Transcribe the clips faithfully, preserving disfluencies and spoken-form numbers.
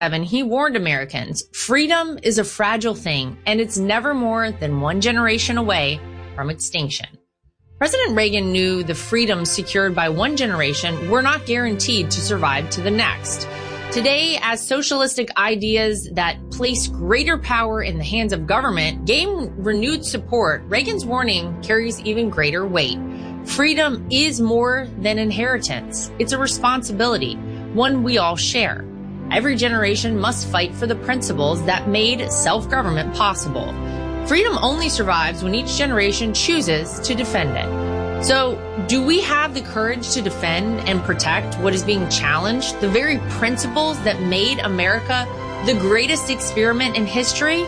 he warned Americans, freedom is a fragile thing, and it's never more than one generation away from extinction. President Reagan knew the freedoms secured by one generation were not guaranteed to survive to the next. Today, as socialistic ideas that place greater power in the hands of government gain renewed support, Reagan's warning carries even greater weight. Freedom is more than inheritance. It's a responsibility, one we all share. Every generation must fight for the principles that made self-government possible. Freedom only survives when each generation chooses to defend it. So, do we have the courage to defend and protect what is being challenged, the very principles that made America the greatest experiment in history?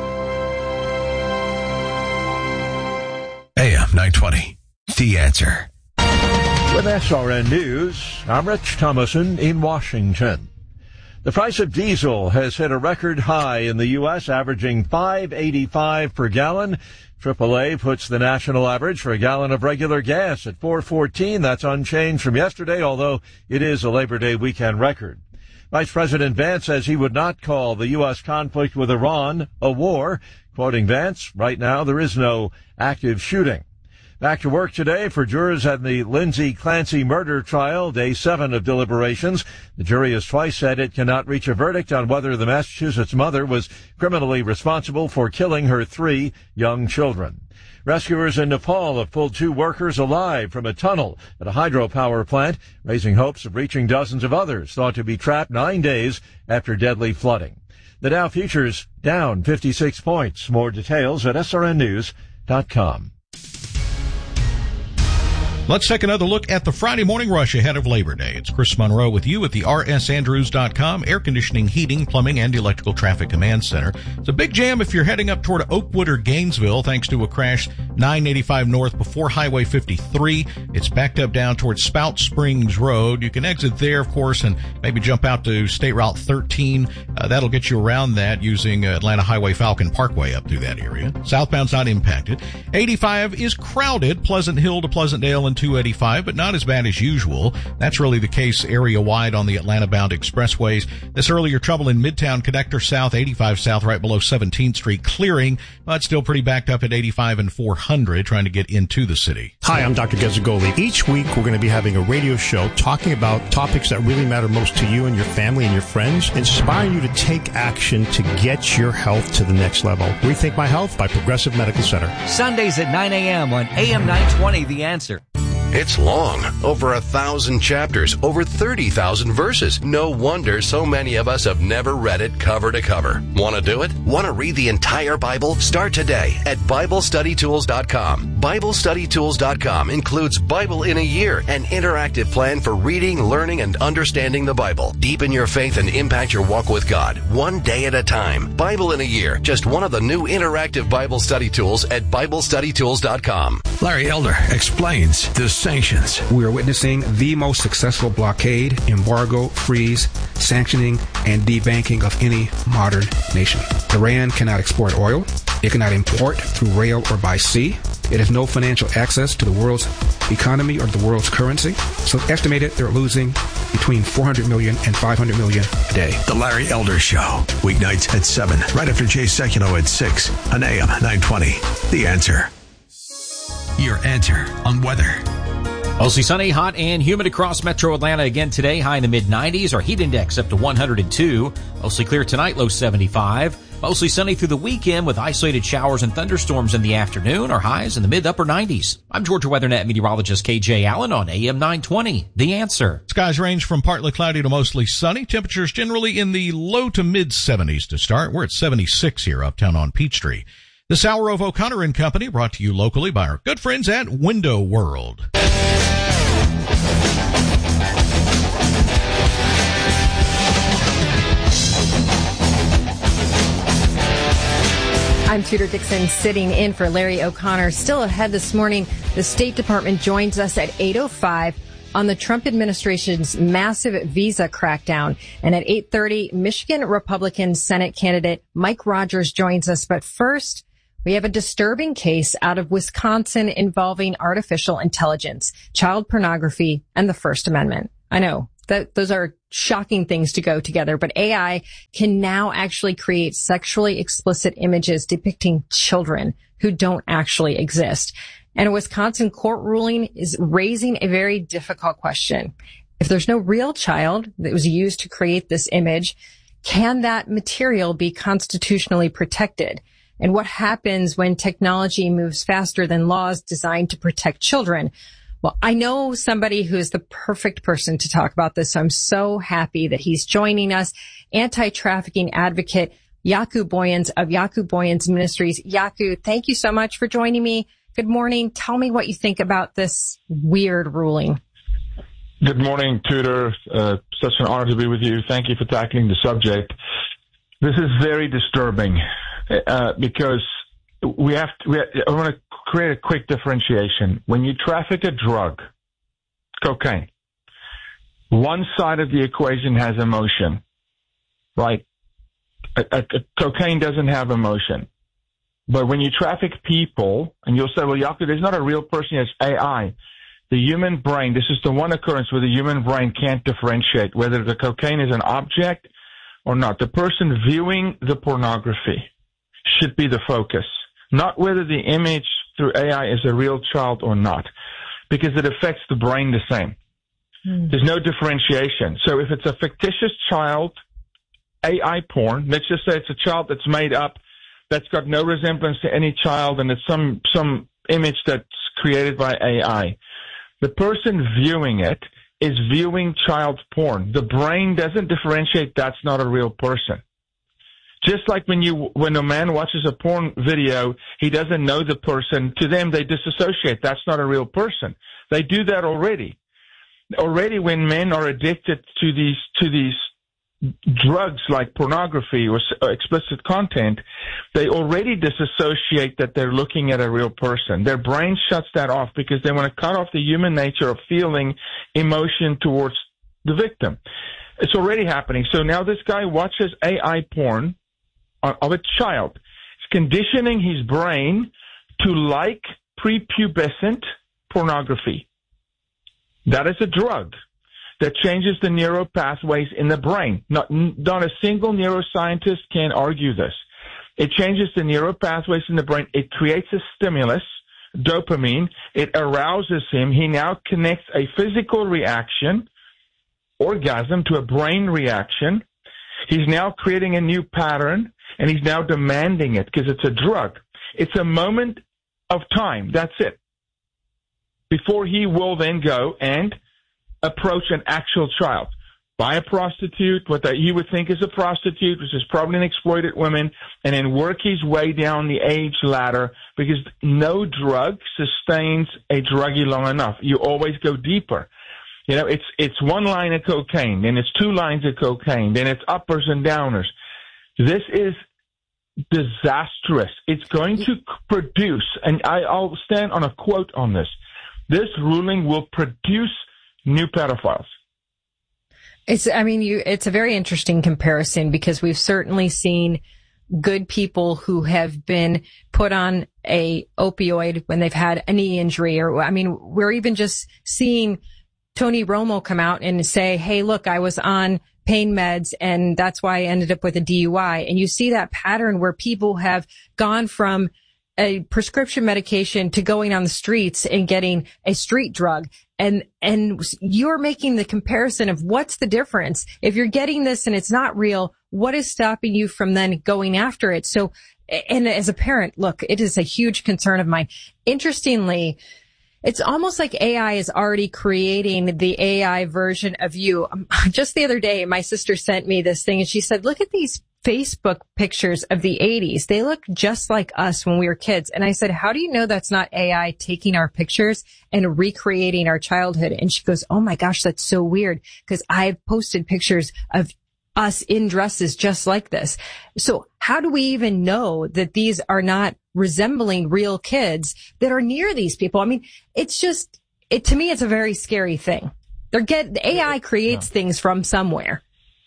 A M nine twenty, The Answer. With S R N News, I'm Rich Thomason in Washington. The price of diesel has hit a record high in the U S, averaging five eighty-five per gallon. triple A puts the national average for a gallon of regular gas at four fourteen. That's unchanged from yesterday, although it is a Labor Day weekend record. Vice President Vance says he would not call the U S conflict with Iran a war. Quoting Vance, right now there is no active shooting. Back to work today for jurors at the Lindsay Clancy murder trial, day seven of deliberations. The jury has twice said it cannot reach a verdict on whether the Massachusetts mother was criminally responsible for killing her three young children. Rescuers in Nepal have pulled two workers alive from a tunnel at a hydropower plant, raising hopes of reaching dozens of others thought to be trapped nine days after deadly flooding. The Dow futures down fifty-six points. More details at S R N news dot com. Let's take another look at the Friday morning rush ahead of Labor Day. It's Chris Monroe with you at the R S Andrews dot com Air Conditioning, Heating, Plumbing, and Electrical Traffic Command Center. It's a big jam if you're heading up toward Oakwood or Gainesville thanks to a crash nine eighty-five north before Highway fifty-three. It's backed up down towards Spout Springs Road. You can exit there, of course, and maybe jump out to State Route thirteen. Uh, that'll get you around that using Atlanta Highway Falcon Parkway up through that area. Southbound's not impacted. eighty-five is crowded, Pleasant Hill to Pleasantdale and two eighty-five, but not as bad as usual. That's really the case area-wide on the Atlanta-bound expressways. This earlier trouble in Midtown Connector South, eighty-five South, right below seventeenth Street, clearing, but still pretty backed up at eighty-five and four hundred, trying to get into the city. Hi, I'm Doctor Gezzagoli. Each week, we're going to be having a radio show talking about topics that really matter most to you and your family and your friends, inspiring you to take action to get your health to the next level. Rethink My Health by Progressive Medical Center. Sundays at nine a.m. on A M nine twenty, The Answer. It's long, over a thousand chapters, over thirty thousand verses. No wonder so many of us have never read it cover to cover. Want to do it? Want to read the entire Bible? Start today at Bible Study Tools dot com. Bible Study Tools dot com includes Bible in a Year, an interactive plan for reading, learning, and understanding the Bible. Deepen your faith and impact your walk with God, one day at a time. Bible in a Year, just one of the new interactive Bible study tools at Bible Study Tools dot com. Larry Elder explains the sanctions. We are witnessing the most successful blockade, embargo, freeze, sanctioning, and debanking of any modern nation. Iran cannot export oil. It cannot import through rail or by sea. It has no financial access to the world's economy or the world's currency. So it's estimated they're losing between four hundred million and five hundred million a day. The Larry Elder Show, weeknights at seven, right after Jay Sekulow at six on A M nine twenty. The Answer. Your answer on weather. Mostly sunny, hot, and humid across metro Atlanta again today. High in the mid nineties. Our heat index up to one hundred two. Mostly clear tonight, low seventy-five. Mostly sunny through the weekend with isolated showers and thunderstorms in the afternoon. Our highs in the mid-upper nineties. I'm Georgia WeatherNet meteorologist K J Allen on A M nine twenty. The Answer. Skies range from partly cloudy to mostly sunny. Temperatures generally in the low to mid seventies to start. We're at seventy-six here uptown on Peachtree. This hour of O'Connor and Company brought to you locally by our good friends at Window World. I'm Tudor Dixon sitting in for Larry O'Connor. Still ahead this morning, the State Department joins us at eight oh five on the Trump administration's massive visa crackdown. And at eight thirty, Michigan Republican Senate candidate Mike Rogers joins us. But first, we have a disturbing case out of Wisconsin involving artificial intelligence, child pornography, and the First Amendment. I know that those are shocking things to go together. But A I can now actually create sexually explicit images depicting children who don't actually exist. And a Wisconsin court ruling is raising a very difficult question. If there's no real child that was used to create this image, can that material be constitutionally protected? And what happens when technology moves faster than laws designed to protect children? Well, I know somebody who is the perfect person to talk about this, so I'm so happy that he's joining us. Anti-trafficking advocate Jaco Booyens of Jaco Booyens Ministries. Jaco, thank you so much for joining me. Good morning. Tell me what you think about this weird ruling. Good morning, Tudor. Uh, such an honor to be with you. Thank you for tackling the subject. This is very disturbing uh, because we have to, we have, I want to create a quick differentiation. When you traffic a drug, cocaine, one side of the equation has emotion, right? A, a, a cocaine doesn't have emotion. But when you traffic people, and you'll say, well, Jaco, there's not a real person, it's A I. The human brain, this is the one occurrence where the human brain can't differentiate whether the cocaine is an object or not. The person viewing the pornography should be the focus, not whether the image through A I is a real child or not, because it affects the brain the same. Mm. There's no differentiation. So if it's a fictitious child, A I porn, let's just say it's a child that's made up, that's got no resemblance to any child, and it's some, some image that's created by A I. The person viewing it is viewing child porn. The brain doesn't differentiate that's not a real person. Just like when you, when a man watches a porn video, he doesn't know the person. To them, they disassociate. That's not a real person. They do that already. Already when men are addicted to these, to these drugs like pornography or explicit content, they already disassociate that they're looking at a real person. Their brain shuts that off because they want to cut off the human nature of feeling emotion towards the victim. It's already happening. So now this guy watches A I porn of a child. It's conditioning his brain to like prepubescent pornography. That is a drug that changes the neural pathways in the brain. Not, not a single neuroscientist can argue this. It changes the neural pathways in the brain. It creates a stimulus, dopamine. It arouses him. He now connects a physical reaction, orgasm, to a brain reaction. He's now creating a new pattern, and he's now demanding it because it's a drug. It's a moment of time. That's it. Before he will then go and approach an actual child, buy a prostitute, what that he would think is a prostitute, which is probably an exploited woman, and then work his way down the age ladder, because no drug sustains a druggie long enough. You always go deeper. You know, it's it's one line of cocaine, then it's two lines of cocaine, then it's uppers and downers. This is disastrous. It's going to produce, and I, I'll stand on a quote on this, this ruling will produce new pedophiles. It's, I mean, you, it's a very interesting comparison because we've certainly seen good people who have been put on a opioid when they've had a knee injury, or, I mean, we're even just seeing Tony Romo come out and say, hey, look, I was on pain meds and that's why I ended up with a D U I. And you see that pattern where people have gone from a prescription medication to going on the streets and getting a street drug. And, and you're making the comparison of what's the difference. If you're getting this and it's not real, what is stopping you from then going after it? So, and as a parent, look, it is a huge concern of mine. Interestingly, it's almost like A I is already creating the A I version of you. Just the other day, my sister sent me this thing and she said, look at these Facebook pictures of the eighties. They look just like us when we were kids. And I said, how do you know that's not A I taking our pictures and recreating our childhood? And she goes, oh my gosh, that's so weird, because I've posted pictures of us in dresses just like this. So how do we even know that these are not resembling real kids that are near these people? I mean, it's just, it, to me, it's a very scary thing. They're get, the A I creates yeah. things from somewhere.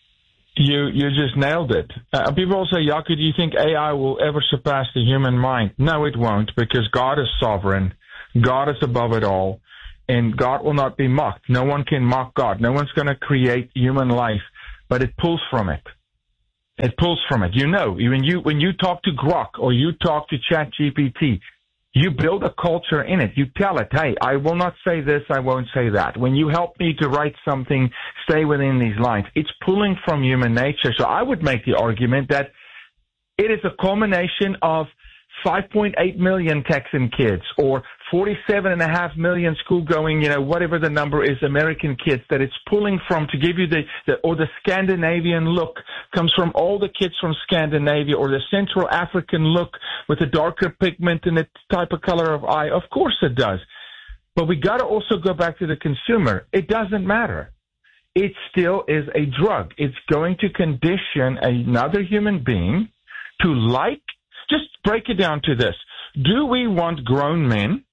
You you just nailed it. Uh, people say, Jaco, do you think A I will ever surpass the human mind? No, it won't, because God is sovereign. God is above it all. and God will not be mocked. No one can mock God. No one's going to create human life, but it pulls from it. It pulls from it. You know, when you when you talk to Grok or you talk to ChatGPT, you build a culture in it. You tell it, hey, I will not say this, I won't say that. When you help me to write something, stay within these lines. It's pulling from human nature. So I would make the argument that it is a culmination of five point eight million Texan kids or forty-seven and a half million school-going, you know, whatever the number is, American kids that it's pulling from to give you the, the, or the Scandinavian look comes from all the kids from Scandinavia, or the Central African look with a darker pigment and the type of color of eye. Of course it does. But we got to also go back to the consumer. It doesn't matter. It still is a drug. It's going to condition another human being to like. Just break it down to this. Do we want grown men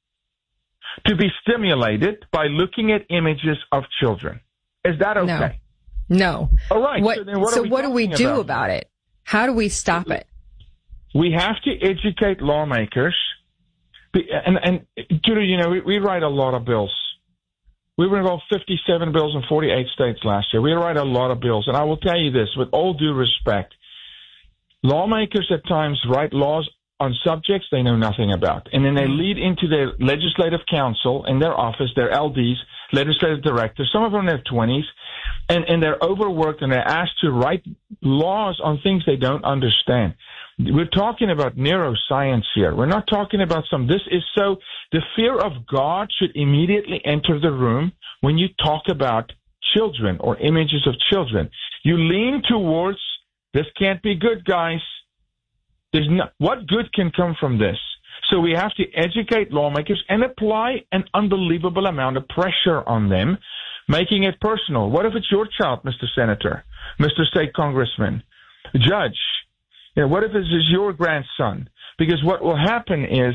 to be stimulated by looking at images of children? Is that okay? No. No. All right. What, so then what, so are we what do we do about? about it? How do we stop it? We have to educate lawmakers. And, and Tudor, you know, we, we write a lot of bills. We were involved fifty-seven bills in forty-eight states last year. We write a lot of bills. And I will tell you this, with all due respect, lawmakers at times write laws on subjects they know nothing about. And then they lead into their legislative council in their office, their L Ds, legislative directors, some of them in their twenties, and, and they're overworked and they're asked to write laws on things they don't understand. We're talking about neuroscience here. We're not talking about some, this is so, the fear of God should immediately enter the room when you talk about children or images of children. You lean towards, this can't be good, guys. There's no, what good can come from this? So we have to educate lawmakers and apply an unbelievable amount of pressure on them, making it personal. What if it's your child, Mister Senator, Mister State Congressman, Judge? You know, what if this is your grandson? Because what will happen is,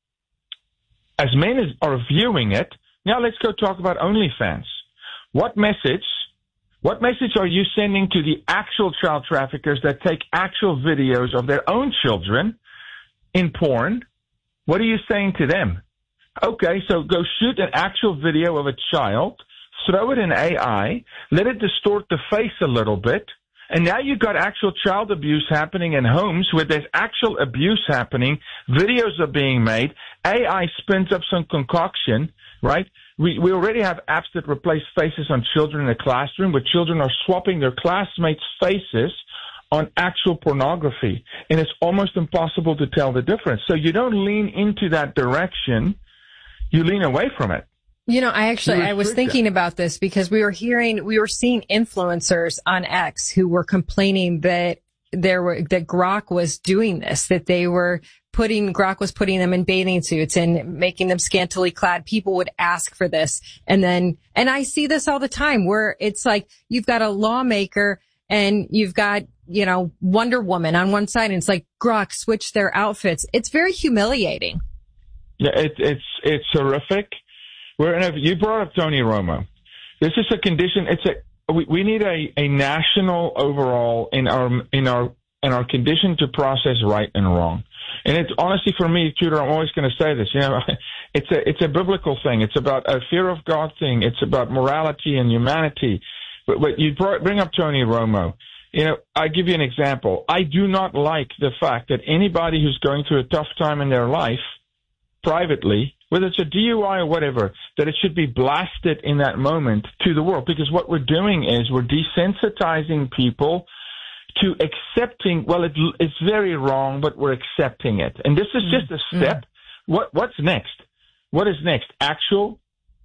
as men is, are viewing it, now let's go talk about OnlyFans. What message What message are you sending to the actual child traffickers that take actual videos of their own children in porn? What are you saying to them? Okay, so go shoot an actual video of a child, throw it in A I, let it distort the face a little bit, and now you've got actual child abuse happening in homes where there's actual abuse happening, videos are being made, A I spins up some concoction, right? We, we already have apps that replace faces on children in the classroom, where children are swapping their classmates' faces on actual pornography, and it's almost impossible to tell the difference. So you don't lean into that direction, you lean away from it. You know, I actually, I was thinking about this because we were hearing, we were seeing influencers on X who were complaining that there were, that Grok was doing this, that they were putting, Grok was putting them in bathing suits and making them scantily clad. People would ask for this. And then, and I see this all the time where it's like, you've got a lawmaker and you've got, you know, Wonder Woman on one side, and it's like, Grok, switch their outfits. It's very humiliating. Yeah, it, it's, it's horrific. We're in a, you brought up Tony Romo. This is a condition. It's a, we, we need a, a national overall in our, in our, in our condition to process right and wrong. And it's honestly, for me, Tudor, I'm always going to say this, you know, it's a, it's a biblical thing. It's about a fear of God thing. It's about morality and humanity. But, but you brought, bring up Tony Romo. You know, I give you an example. I do not like the fact that anybody who's going through a tough time in their life, privately, whether it's a D U I or whatever, that it should be blasted in that moment to the world. Because what we're doing is we're desensitizing people to accepting, well, it, it's very wrong, but we're accepting it. And this is just a step. Mm-hmm. What What's next? What is next? Actual,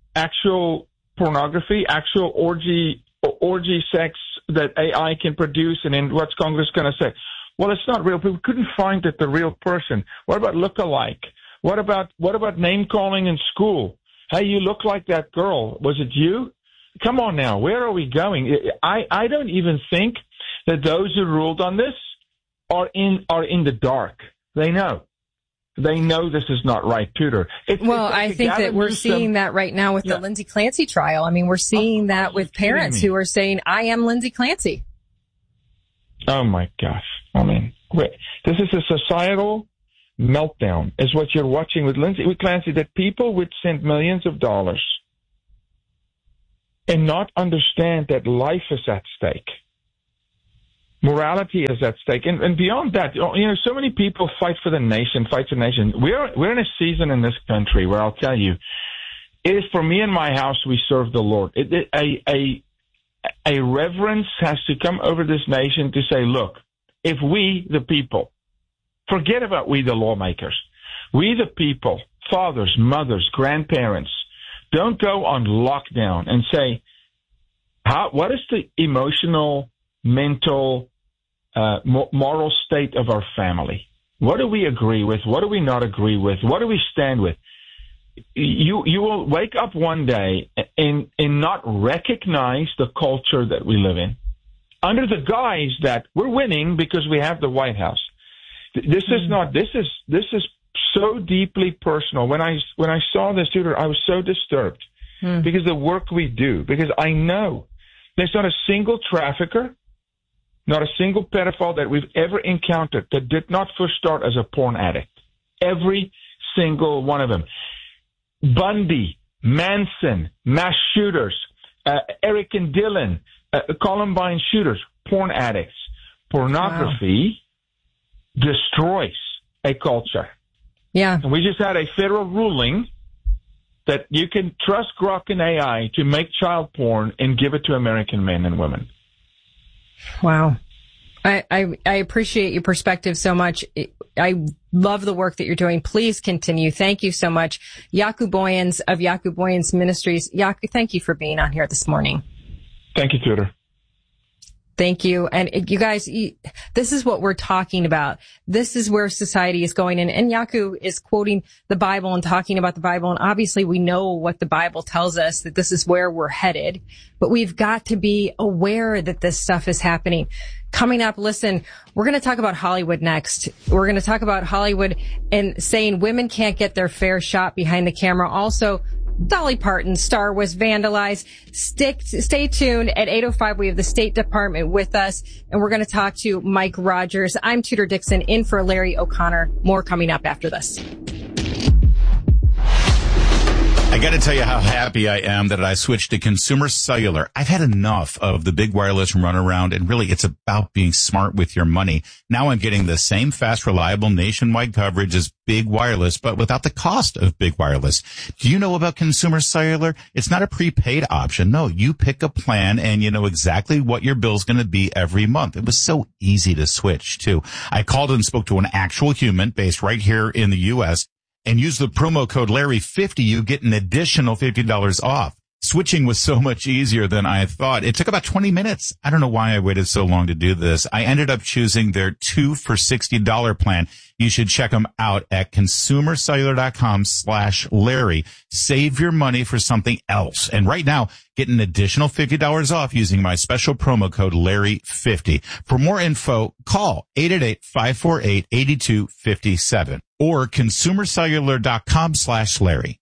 actual pornography, actual orgy, orgy sex that A I can produce, and then what's Congress going to say? Well, it's not real. We couldn't find it the real person. What about look-alike? What about what about name calling in school? Hey, you look like that girl. Was it you? Come on now. Where are we going? I, I don't even think that those who ruled on this are in are in the dark. They know. They know this is not right, Tudor. It's, well, it's like I think that we're seeing some, that right now with yeah. the Lindsay Clancy trial. I mean, we're seeing oh, that with parents who are saying, I am Lindsay Clancy. Oh, my gosh. I mean, wait, this is a societal meltdown is what you're watching with Lindsey, with Clancy, that people would send millions of dollars and not understand that life is at stake. Morality is at stake. And, and beyond that, you know, so many people fight for the nation, fight for the nation. We're, we're in a season in this country where I'll tell you, it is for me and my house, we serve the Lord. It, it, a, a, a reverence has to come over this nation to say, look, if we, the people, forget about we, the lawmakers, we, the people, fathers, mothers, grandparents, don't go on lockdown and say, how, what is the emotional, mental, uh, moral state of our family? What do we agree with? What do we not agree with? What do we stand with? You you will wake up one day and, and not recognize the culture that we live in under the guise that we're winning because we have the White House. This is not, this is, this is so deeply personal. When I, when I saw this, Tudor, I was so disturbed hmm. because the work we do, because I know there's not a single trafficker, not a single pedophile that we've ever encountered that did not first start as a porn addict. Every single one of them. Bundy, Manson, mass shooters, uh, Eric and Dylan, uh, Columbine shooters, porn addicts. Pornography wow. destroys a culture. Yeah. And we just had a federal ruling that you can trust Grok and A I to make child porn and give it to American men and women. Wow. I, I, I appreciate your perspective so much. I love the work that you're doing. Please continue. Thank you so much. Jaco Booyens of Jaco Booyens Ministries. Jaco, thank you for being on here this morning. Thank you, Tudor. Thank you. And you guys, you, this is what we're talking about. This is where society is going. And, and Jaco is quoting the Bible and talking about the Bible. And obviously we know what the Bible tells us, that this is where we're headed. But we've got to be aware that this stuff is happening. Coming up, listen, we're going to talk about Hollywood next. We're going to talk about Hollywood and saying women can't get their fair shot behind the camera. Also, Dolly Parton's star was vandalized. Stick, stay tuned. At eight oh five, we have the State Department with us, and we're going to talk to Mike Rogers. I'm Tudor Dixon, in for Larry O'Connor. More coming up after this. I got to tell you how happy I am that I switched to Consumer Cellular. I've had enough of the big wireless runaround, and really it's about being smart with your money. Now I'm getting the same fast, reliable nationwide coverage as big wireless, but without the cost of big wireless. Do you know about Consumer Cellular? It's not a prepaid option. No, you pick a plan and you know exactly what your bill's going to be every month. It was so easy to switch too. I called and spoke to an actual human based right here in the U S and use the promo code Larry fifty, you get an additional fifty dollars off. Switching was so much easier than I thought. It took about twenty minutes. I don't know why I waited so long to do this. I ended up choosing their two for sixty dollars plan. You should check them out at consumercellular.com slash Larry. Save your money for something else. And right now, get an additional fifty dollars off using my special promo code Larry fifty. For more info, call eight eight eight, five four eight, eight two five seven or consumercellular.com slash Larry.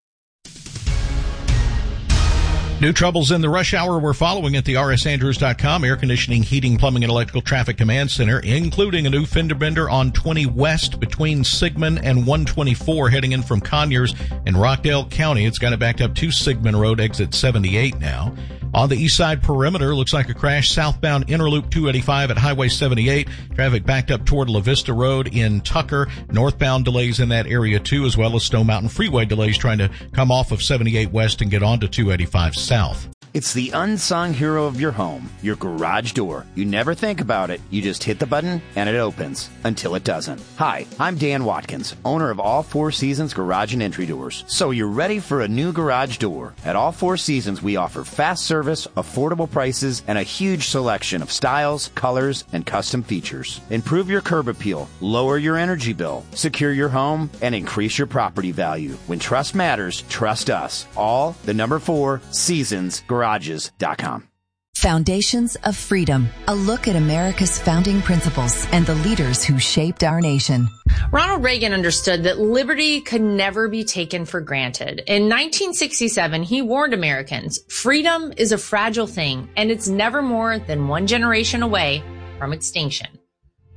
New troubles in the rush hour we're following at the R S Andrews dot com Air Conditioning, Heating, Plumbing, and Electrical Traffic Command Center, including a new fender bender on twenty West between Sigmund and one twenty-four heading in from Conyers in Rockdale County. It's got it backed up to Sigmund Road, exit seventy-eight now. On the east side perimeter, looks like a crash southbound Interloop two eighty-five at Highway seventy-eight. Traffic backed up toward La Vista Road in Tucker. Northbound delays in that area too, as well as Snow Mountain Freeway delays trying to come off of seventy-eight West and get onto two eighty-five South. It's the unsung hero of your home, your garage door. You never think about it. You just hit the button and it opens until it doesn't. Hi, I'm Dan Watkins, owner of All Four Seasons Garage and Entry Doors. So you're ready for a new garage door. At All Four Seasons, we offer fast service, affordable prices, and a huge selection of styles, colors, and custom features. Improve your curb appeal, lower your energy bill, secure your home, and increase your property value. When trust matters, trust us. All the number four Seasons Garage. Garages dot com. Foundations of Freedom, a look at America's founding principles and the leaders who shaped our nation. Ronald Reagan understood that liberty could never be taken for granted. In nineteen sixty-seven, he warned Americans, freedom is a fragile thing, and it's never more than one generation away from extinction.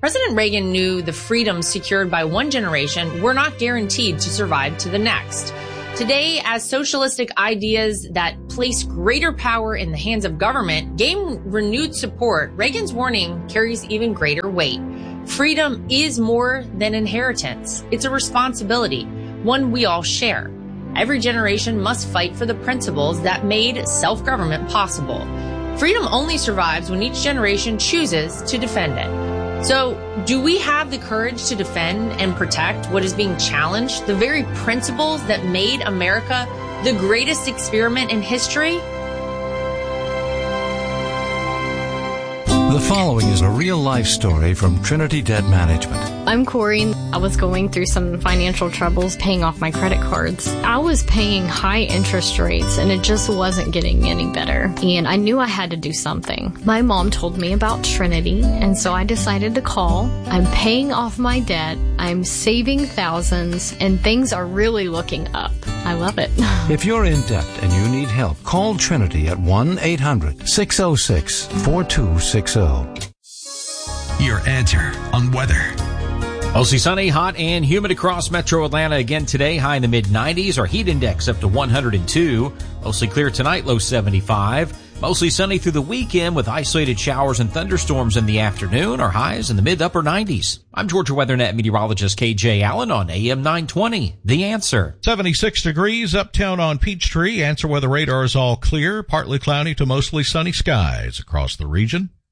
President Reagan knew the freedoms secured by one generation were not guaranteed to survive to the next. Today, as socialistic ideas that place greater power in the hands of government gain renewed support, Reagan's warning carries even greater weight. Freedom is more than inheritance. It's a responsibility, one we all share. Every generation must fight for the principles that made self-government possible. Freedom only survives when each generation chooses to defend it. So, do we have the courage to defend and protect what is being challenged, the very principles that made America the greatest experiment in history? The following is a real-life story from Trinity Debt Management. I'm Corey. I was going through some financial troubles paying off my credit cards. I was paying high interest rates and it just wasn't getting any better. And I knew I had to do something. My mom told me about Trinity, and so I decided to call. I'm paying off my debt. I'm saving thousands, and things are really looking up. I love it. If you're in debt and you need help, call Trinity at one eight hundred six oh six four two six oh. Your answer on weather. Mostly sunny, hot, and humid across metro Atlanta again today. High in the mid nineties. Our heat index up to one hundred two. Mostly clear tonight, low seventy-five. Mostly sunny through the weekend with isolated showers and thunderstorms in the afternoon. Our highs in the mid upper nineties. I'm Georgia WeatherNet meteorologist K J Allen on A M nine twenty. The Answer. seventy-six degrees uptown on Peachtree. Answer weather radar is all clear. Partly cloudy to mostly sunny skies across the region.